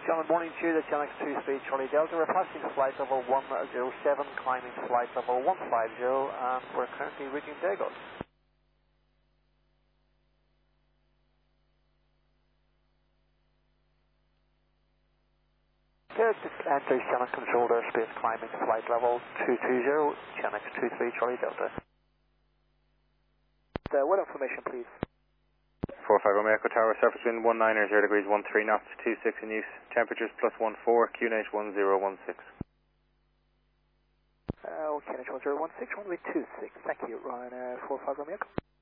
Gentlemen, morning to you, the Channel 23 Charlie Delta. We're passing flight level 107, climbing flight level 150, and we're currently reaching Dagos. Good, enter Channel controlled airspace, climbing flight level 220, Channel 23 Charlie Delta. What information, please? 45 Romeo Echo Tower, surface wind 19 0 degrees 13 knots, 26 in use, temperatures +14, QNH 1016. QNH 1016, runway 26, thank you, Ryanair 45 Romeo Echo.